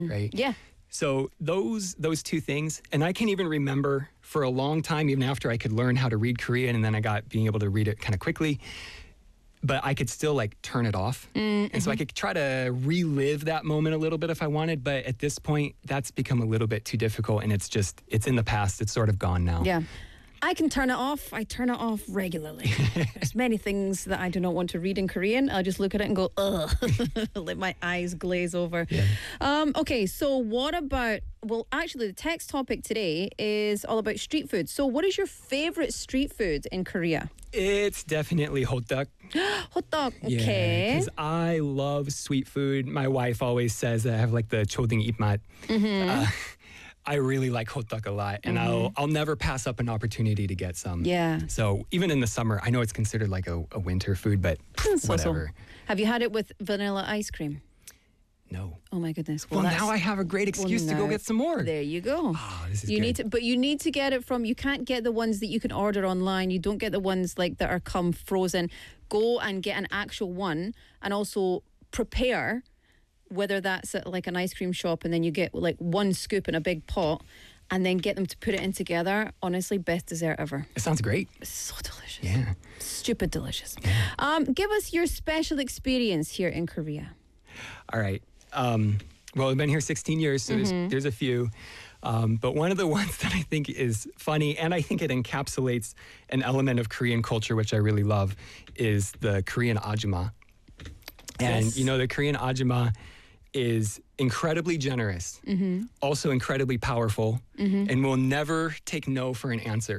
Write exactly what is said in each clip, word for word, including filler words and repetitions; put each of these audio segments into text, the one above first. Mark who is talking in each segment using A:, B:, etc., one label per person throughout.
A: right?
B: Yeah.
A: So those those two things, and I can even remember for a long time, even after I could learn how to read Korean, and then I got being able to read it kind of quickly, but I could still like turn it off.
B: Mm-hmm.
A: And so I could try to relive that moment a little bit if I wanted, but at this point, that's become a little bit too difficult, and it's just, it's in the past. It's sort of gone now.
B: Yeah. I can turn it off. I turn it off regularly. There's many things that I do not want to read in Korean. I'll just look at it and go, ugh, let my eyes glaze over.
A: Yeah.
B: Um, okay, so what about, well, actually, the text topic today is all about street food. So what is your favorite street food in Korea?
A: It's definitely hotteok.
B: Hotdog,
A: Yeah,
B: okay.
A: because I love sweet food. My wife always says that I have like the choding ipmat.
B: Mm-hmm.
A: Uh, I really like hotdog a lot, and
B: Mm-hmm.
A: I'll I'll never pass up an opportunity to get some.
B: Yeah.
A: So even in the summer, I know it's considered like a, a winter food, but
B: So-so.
A: whatever.
B: Have you had it with vanilla ice cream?
A: No.
B: Oh my goodness.
A: Well,
B: that's-
A: now I have a great excuse to
B: now-
A: go get some more.
B: There you go.
A: Oh, this is
B: you
A: good.
B: need to, but you need to get it from. You can't get the ones that you can order online. You don't get the ones like that are come frozen. Go and get an actual one, and also prepare. Whether that's at like an ice cream shop, and then you get like one scoop in a big pot, and then get them to put it in together. Honestly, best dessert ever.
A: It sounds great.
B: It's so delicious.
A: Yeah.
B: Stupid delicious. Um, give us your special experience here in Korea.
A: All right. Um, well, I've been here sixteen years, so
B: Mm-hmm.
A: there's, there's a few. Um, but one of the ones that I think is funny, and I think it encapsulates an element of Korean culture, which I really love, is the Korean ajumma. And,
B: Yes.
A: you know, the Korean ajumma is incredibly generous,
B: Mm-hmm.
A: also incredibly powerful, and will never take no for an answer.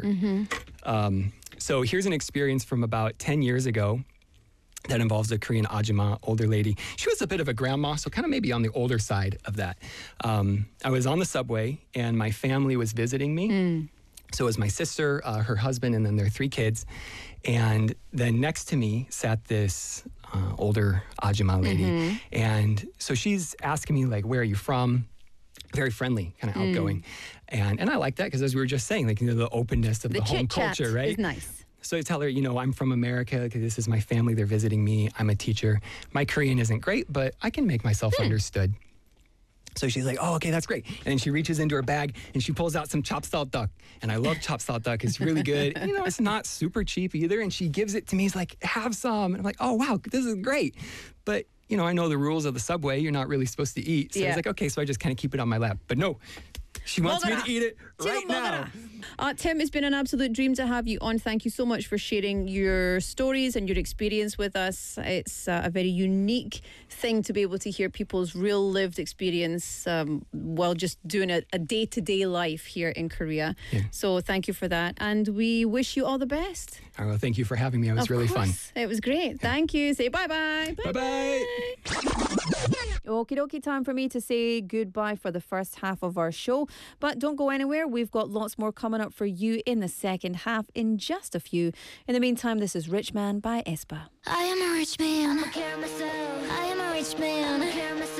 A: Um, so here's an experience from about ten years ago that involves a Korean ajumma, older lady. She was a bit of a grandma, so kind of maybe on the older side of that. Um, I was on the subway, and my family was visiting me. So it was my sister, uh, her husband, and then their three kids. And then next to me sat this uh, older ajumma lady. And so she's asking me, like, where are you from? Very friendly, kind of outgoing. And and I like that because, as we were just saying, like, you know, the openness of the,
B: The
A: home
B: chit chat
A: culture, right?
B: is nice.
A: So I tell her, you know, I'm from America, because this is my family. They're visiting me. I'm a teacher. My Korean isn't great, but I can make myself understood. So she's like, oh, okay, that's great. And she reaches into her bag and she pulls out some chop salt duck. And I love chop salt duck. It's really good. And, you know, it's not super cheap either. And she gives it to me. She's like, have some. And I'm like, oh, wow, this is great. But, you know, I know the rules of the subway. You're not really supposed to eat. So I
B: Yeah.
A: was like, okay, so I just kind of keep it on my lap. But no, she wants me
B: Mogara.
A: to eat it right now.
B: Mogara. Uh, Tim, it's been an absolute dream to have you on. Thank you so much for sharing your stories and your experience with us. It's uh, a very unique thing to be able to hear people's real lived experience um, while just doing a, a day-to-day life here in Korea.
A: Yeah.
B: So thank you for that. And we wish you all the best.
A: All right, well, thank you for having me. It was
B: Of
A: really
B: course. It was great. Thank you. Say bye-bye.
A: fun. Bye-bye.
B: Okie dokie, time for me to say goodbye for the first half of our show. But don't go anywhere. We've got lots more coming up for you in the second half in just a few. In the meantime, this is Rich Man by aespa.
C: I am a rich man. I am a rich man.